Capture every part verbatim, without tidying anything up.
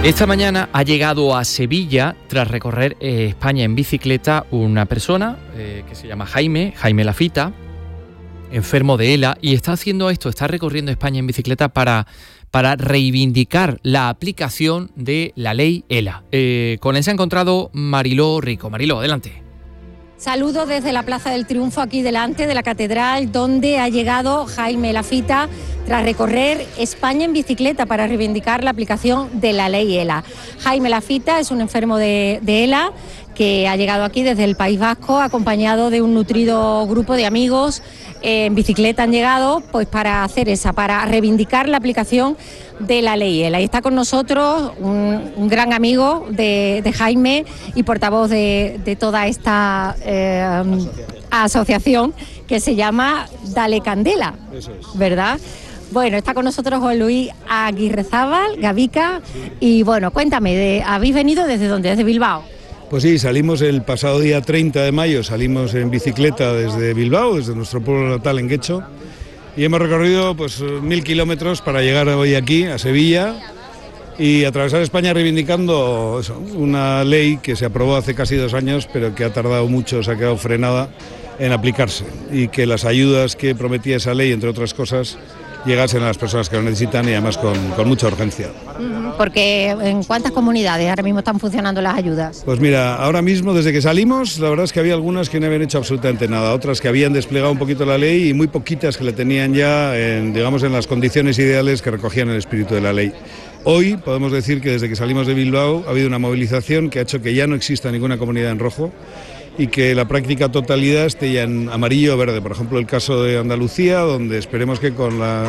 Esta mañana ha llegado a Sevilla, tras recorrer eh, España en bicicleta, una persona eh, que se llama Jaime, Jaime Lafita, enfermo de ELA, y está haciendo esto, está recorriendo España en bicicleta para, para reivindicar la aplicación de la ley ELA. Eh, con él se ha encontrado Mariló Rico. Mariló, adelante. Saludo desde la Plaza del Triunfo, aquí delante de la Catedral, donde ha llegado Jaime Lafita tras recorrer España en bicicleta para reivindicar la aplicación de la ley ELA. Jaime Lafita es un enfermo de, de ELA que ha llegado aquí desde el País Vasco acompañado de un nutrido grupo de amigos. Eh, en bicicleta han llegado pues para hacer esa, para reivindicar la aplicación de la ley ELA. Y está con nosotros un, un gran amigo de, de Jaime y portavoz de, de toda esta eh, asociación que se llama Dale Candela, eso es, ¿verdad? Bueno, está con nosotros Juan Luis Aguirrezábal, Gavica, y bueno, cuéntame, de, ¿habéis venido desde dónde? ¿Desde Bilbao? Pues sí, salimos el pasado día treinta de mayo, salimos en bicicleta desde Bilbao, desde nuestro pueblo natal en Guecho, y hemos recorrido pues mil kilómetros para llegar hoy aquí, a Sevilla, y atravesar España reivindicando eso, una ley que se aprobó hace casi dos años, pero que ha tardado mucho, se ha quedado frenada en aplicarse, y que las ayudas que prometía esa ley, entre otras cosas, llegasen a las personas que lo necesitan y además con, con mucha urgencia. Porque ¿en cuántas comunidades ahora mismo están funcionando las ayudas? Pues mira, ahora mismo desde que salimos, la verdad es que había algunas que no habían hecho absolutamente nada, otras que habían desplegado un poquito la ley y muy poquitas que la tenían ya, en, digamos, en las condiciones ideales que recogían el espíritu de la ley. Hoy podemos decir que desde que salimos de Bilbao ha habido una movilización que ha hecho que ya no exista ninguna comunidad en rojo y que la práctica totalidad esté ya en amarillo o verde. Por ejemplo, el caso de Andalucía, donde esperemos que con la,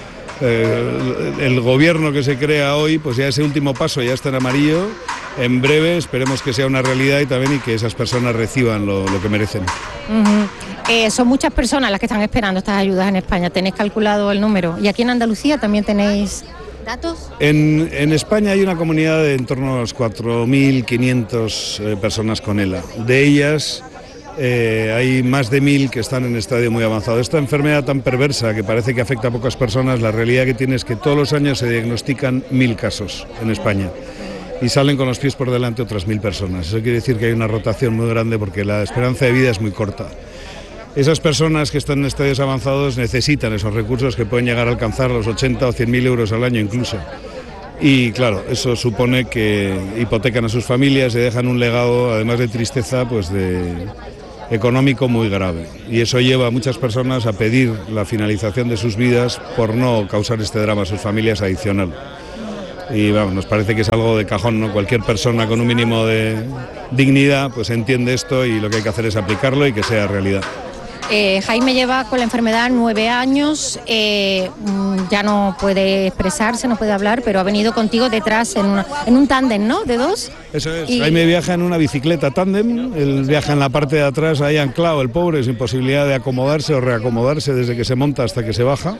eh, el gobierno que se crea hoy, pues ya ese último paso ya está en amarillo. En breve esperemos que sea una realidad y también y que esas personas reciban lo, lo que merecen. Uh-huh. Eh, son muchas personas las que están esperando estas ayudas en España. ¿Tenéis calculado el número? ¿Y aquí en Andalucía también tenéis datos? En, en España hay una comunidad de en torno a las cuatro mil quinientas eh, personas con ELA. De ellas eh, hay más de mil que están en estadio muy avanzado. Esta enfermedad tan perversa que parece que afecta a pocas personas, la realidad que tiene es que todos los años se diagnostican mil casos en España y salen con los pies por delante otras mil personas. Eso quiere decir que hay una rotación muy grande porque la esperanza de vida es muy corta. Esas personas que están en estadios avanzados necesitan esos recursos que pueden llegar a alcanzar los ochenta o cien mil euros al año incluso. Y claro, eso supone que hipotecan a sus familias y dejan un legado, además de tristeza, pues de económico muy grave. Y eso lleva a muchas personas a pedir la finalización de sus vidas por no causar este drama a sus familias adicional. Y vamos, nos parece que es algo de cajón, ¿no? Cualquier persona con un mínimo de dignidad pues entiende esto y lo que hay que hacer es aplicarlo y que sea realidad. Eh, Jaime lleva con la enfermedad nueve años, eh, ya no puede expresarse, no puede hablar, pero ha venido contigo detrás en, una, en un tándem, ¿no? ¿De dos? Eso es, y... Jaime viaja en una bicicleta tándem, él viaja en la parte de atrás, ahí anclado, el pobre, sin posibilidad de acomodarse o reacomodarse desde que se monta hasta que se baja.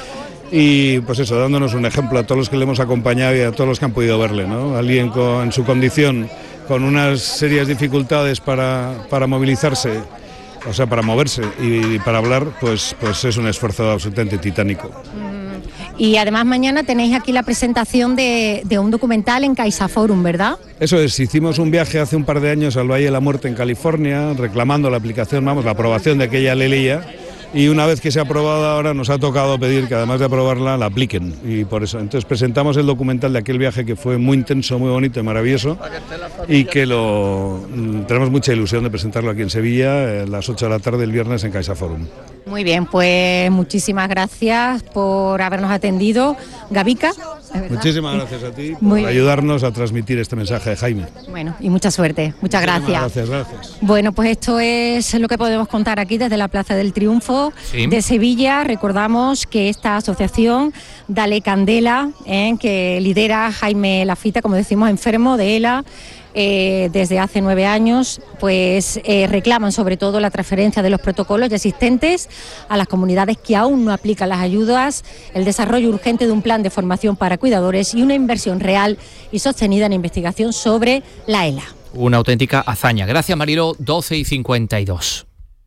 Y pues eso, dándonos un ejemplo a todos los que le hemos acompañado y a todos los que han podido verle, ¿no? Alguien con, en su condición, con unas serias dificultades para, para movilizarse, o sea, para moverse y para hablar, pues, pues es un esfuerzo absolutamente titánico. Y además mañana tenéis aquí la presentación de, de un documental en CaixaForum, ¿verdad? Eso es, hicimos un viaje hace un par de años al Valle de la Muerte en California, reclamando la aplicación, vamos, la aprobación de aquella ley, y una vez que se ha aprobado ahora nos ha tocado pedir que además de aprobarla la apliquen, y por eso entonces presentamos el documental de aquel viaje que fue muy intenso, muy bonito y maravilloso, y que lo tenemos mucha ilusión de presentarlo aquí en Sevilla a las ocho de la tarde el viernes en CaixaForum. Muy bien, pues muchísimas gracias por habernos atendido, Gavica. Muchísimas gracias a ti por Muy ayudarnos a transmitir este mensaje de Jaime. Bueno, y mucha suerte, muchas gracias. Gracias, gracias. Bueno, pues esto es lo que podemos contar aquí desde la Plaza del Triunfo, sí, de Sevilla. Recordamos que esta asociación Dale Candela, eh, que lidera Jaime Lafita, como decimos, enfermo de ELA, Eh, desde hace nueve años, pues eh, reclaman sobre todo la transferencia de los protocolos ya existentes a las comunidades que aún no aplican las ayudas, el desarrollo urgente de un plan de formación para cuidadores y una inversión real y sostenida en investigación sobre la ELA. Una auténtica hazaña. Gracias, Mariló. doce y cincuenta y dos.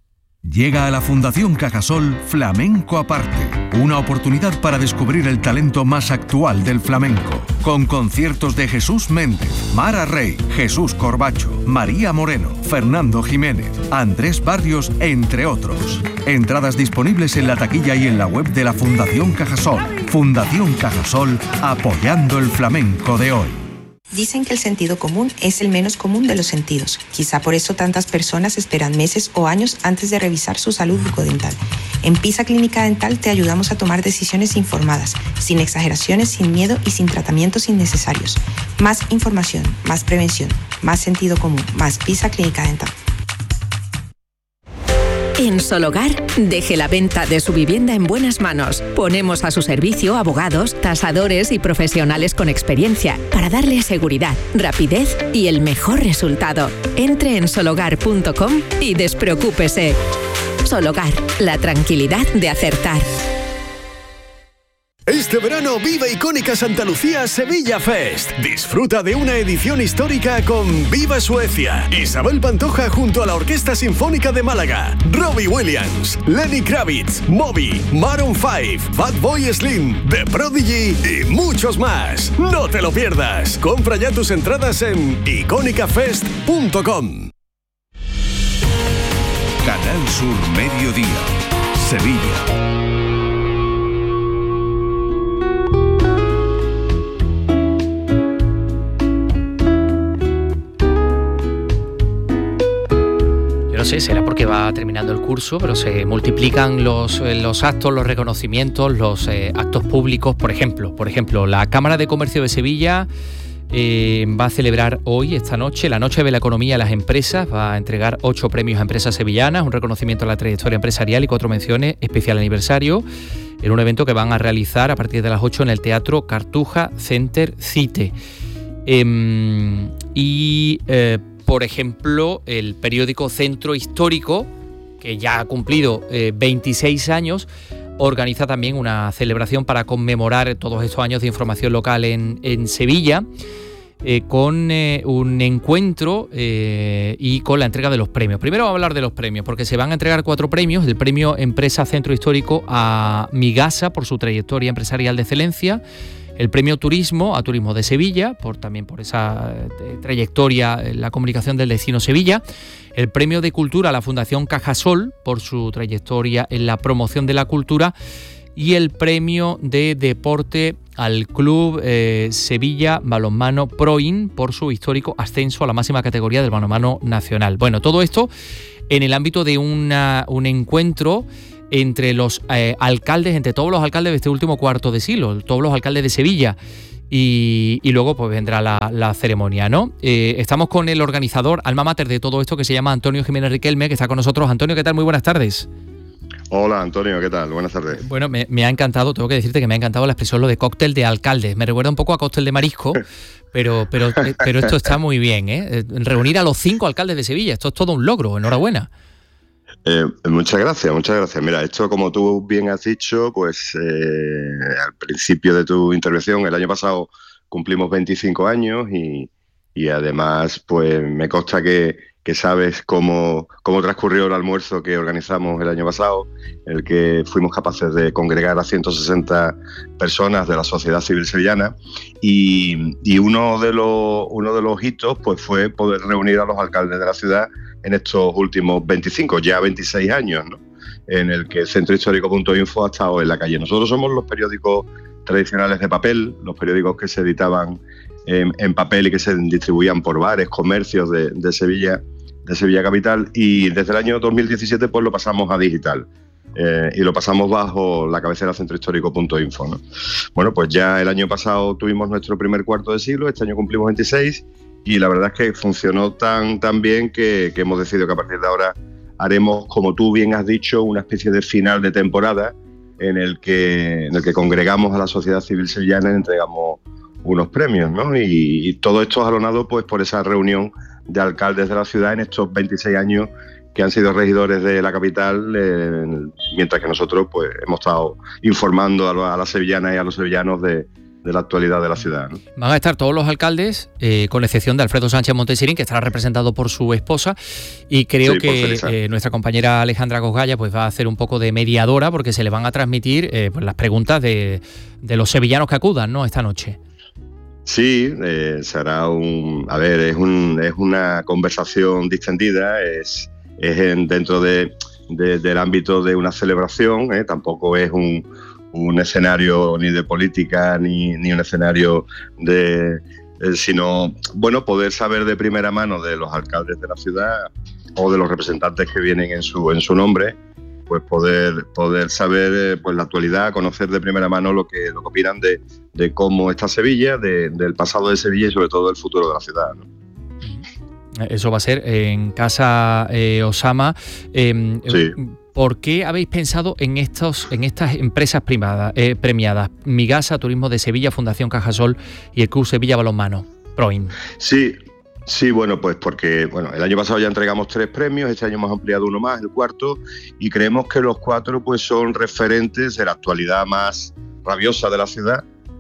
Llega a la Fundación Cajasol Flamenco Aparte, una oportunidad para descubrir el talento más actual del flamenco, con conciertos de Jesús Méndez, Mara Rey, Jesús Corbacho, María Moreno, Fernando Jiménez, Andrés Barrios, entre otros. Entradas disponibles en la taquilla y en la web de la Fundación Cajasol. Fundación Cajasol, apoyando el flamenco de hoy. Dicen que el sentido común es el menos común de los sentidos. Quizá por eso tantas personas esperan meses o años antes de revisar su salud bucodental. En Pisa Clínica Dental te ayudamos a tomar decisiones informadas, sin exageraciones, sin miedo y sin tratamientos innecesarios. Más información, más prevención, más sentido común, más Pisa Clínica Dental. En Sologar, deje la venta de su vivienda en buenas manos. Ponemos a su servicio abogados, tasadores y profesionales con experiencia para darle seguridad, rapidez y el mejor resultado. Entre en sologar punto com y despreocúpese. Sologar, la tranquilidad de acertar. Este verano vive Icónica Santa Lucía Sevilla Fest. Disfruta de una edición histórica con Viva Suecia, Isabel Pantoja junto a la Orquesta Sinfónica de Málaga, Robbie Williams, Lenny Kravitz, Moby, Maroon cinco, Fatboy Slim, The Prodigy y muchos más. No te lo pierdas. Compra ya tus entradas en icónica fest punto com. Canal Sur Mediodía, Sevilla. No sé, será porque va terminando el curso, pero se multiplican los, los actos, los reconocimientos, los eh, actos públicos. Por ejemplo, por ejemplo, la Cámara de Comercio de Sevilla eh, va a celebrar hoy, esta noche, la Noche de la Economía a las Empresas. Va a entregar ocho premios a empresas sevillanas, un reconocimiento a la trayectoria empresarial y cuatro menciones, especial aniversario, en un evento que van a realizar a partir de las ocho en el Teatro Cartuja Center Cite. Eh, y... Eh, Por ejemplo, el periódico Centro Histórico, que ya ha cumplido eh, veintiséis años, organiza también una celebración para conmemorar todos estos años de información local en, en Sevilla, eh, con eh, un encuentro eh, y con la entrega de los premios. Primero vamos a hablar de los premios, porque se van a entregar cuatro premios. El premio Empresa Centro Histórico a Migasa por su trayectoria empresarial de excelencia. El premio Turismo a Turismo de Sevilla, por, también por esa eh, trayectoria en la comunicación del destino Sevilla. El premio de Cultura a la Fundación Cajasol, por su trayectoria en la promoción de la cultura. Y el premio de Deporte al Club eh, Sevilla Balonmano Proin, por su histórico ascenso a la máxima categoría del balonmano nacional. Bueno, todo esto en el ámbito de una, un encuentro entre los eh, alcaldes, entre todos los alcaldes de este último cuarto de siglo, todos los alcaldes de Sevilla, y, y luego pues vendrá la, la ceremonia, ¿no? Eh, estamos con el organizador, alma mater de todo esto, que se llama Antonio Jiménez Riquelme, que está con nosotros. Antonio, ¿qué tal? Muy buenas tardes. Hola, Antonio, ¿qué tal? Buenas tardes. Bueno, me, me ha encantado, tengo que decirte que me ha encantado la expresión lo de cóctel de alcaldes. Me recuerda un poco a cóctel de marisco, pero, pero, pero esto está muy bien, ¿eh? Reunir a los cinco alcaldes de Sevilla, esto es todo un logro, enhorabuena. Eh, muchas gracias, muchas gracias. Mira, esto, como tú bien has dicho, pues eh, al principio de tu intervención, el año pasado cumplimos veinticinco años y, y además pues me consta que, que sabes cómo, cómo transcurrió el almuerzo que organizamos el año pasado, en el que fuimos capaces de congregar a ciento sesenta personas de la sociedad civil sevillana, y, y uno de los uno de los hitos pues fue poder reunir a los alcaldes de la ciudad en estos últimos veinticinco, ya veintiséis años, ¿no? En el que centro histórico punto info ha estado en la calle. Nosotros somos los periódicos tradicionales de papel, los periódicos que se editaban en, en papel y que se distribuían por bares, comercios de, de Sevilla, de Sevilla capital, y desde el año dos mil diecisiete pues lo pasamos a digital. Eh, y lo pasamos bajo la cabecera centro histórico punto info, ¿no? Bueno, pues ya el año pasado tuvimos nuestro primer cuarto de siglo, este año cumplimos veintiséis, y la verdad es que funcionó tan, tan bien que, que hemos decidido que a partir de ahora haremos, como tú bien has dicho, una especie de final de temporada en el que, en el que congregamos a la sociedad civil sevillana y entregamos unos premios, ¿no? Y, y todo esto jalonado pues por esa reunión de alcaldes de la ciudad en estos veintiséis años que han sido regidores de la capital, eh, mientras que nosotros pues hemos estado informando a, lo, a las sevillanas y a los sevillanos de, de la actualidad de la ciudad, ¿no? Van a estar todos los alcaldes, eh, con excepción de Alfredo Sánchez Montesirín, que estará representado por su esposa, y creo sí, que eh, nuestra compañera Alejandra Gosgaya pues va a hacer un poco de mediadora, porque se le van a transmitir eh, pues las preguntas de, de los sevillanos que acudan, ¿no?, esta noche. Sí, eh, será un... A ver, es, un, es una conversación distendida, es, es en, dentro de, de, del ámbito de una celebración, ¿eh? Tampoco es un... un escenario ni de política ni, ni un escenario de eh, sino bueno poder saber de primera mano de los alcaldes de la ciudad o de los representantes que vienen en su en su nombre, pues poder poder saber eh, pues la actualidad, conocer de primera mano lo que lo que opinan de, de cómo está Sevilla, de, del pasado de Sevilla y sobre todo del futuro de la ciudad, ¿no? Eso va a ser en Casa eh, Osama. Eh, sí. ¿Por qué habéis pensado en estos, en estas empresas primadas, eh, premiadas? Migasa, Turismo de Sevilla, Fundación Cajasol y el Club Sevilla Balonmano, Proin. Sí, sí, bueno, pues porque bueno, el año pasado ya entregamos tres premios, este año hemos ampliado uno más, el cuarto, y creemos que los cuatro pues son referentes de la actualidad más rabiosa de la ciudad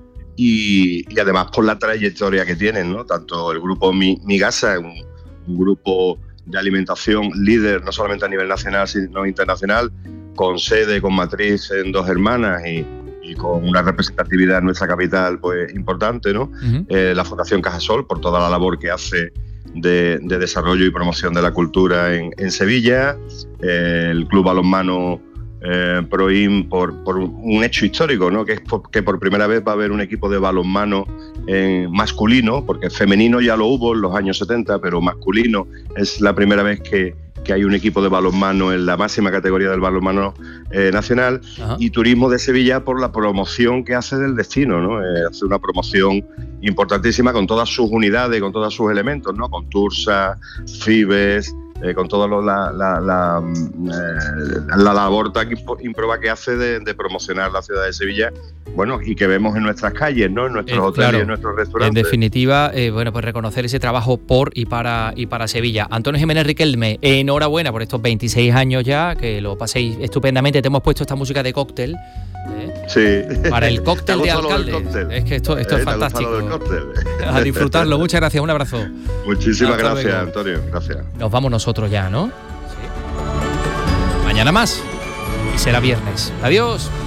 y, y además por la trayectoria que tienen, ¿no? Tanto el grupo Mi, Migasa, un, un grupo de alimentación líder no solamente a nivel nacional sino internacional, con sede, con matriz en Dos Hermanas y, y con una representatividad en nuestra capital pues importante, ¿no? Uh-huh. Eh, la Fundación Cajasol por toda la labor que hace de, de desarrollo y promoción de la cultura en, en Sevilla, eh, el Club Balonmano eh, Proim por, por un hecho histórico, ¿no? Que es por, que por primera vez va a haber un equipo de balonmano eh, masculino, porque femenino ya lo hubo en los años setenta, pero masculino es la primera vez que, que hay un equipo de balonmano en la máxima categoría del balonmano eh, nacional. Ajá. Y Turismo de Sevilla por la promoción que hace del destino, ¿no? Eh, hace una promoción importantísima con todas sus unidades, con todos sus elementos, ¿no? Con Tursa, Fibes, Eh, con toda la, la, la, eh, la labor tan improba que hace de, de promocionar la ciudad de Sevilla, bueno, y que vemos en nuestras calles, ¿no? En nuestros eh, hoteles, claro, en nuestros restaurantes. En definitiva, eh, bueno, pues reconocer ese trabajo por y para y para Sevilla. Antonio Jiménez Riquelme, enhorabuena por estos veintiséis años ya, que lo paséis estupendamente. Te hemos puesto esta música de cóctel. ¿Eh? Sí. Para el cóctel de alcalde. Es que esto, esto eh, es fantástico. A disfrutarlo. Muchas gracias. Un abrazo. Muchísimas Hasta gracias, luego. Antonio. Gracias. Nos vamos nosotros ya, ¿no? Sí. Mañana más. Y será viernes. Adiós.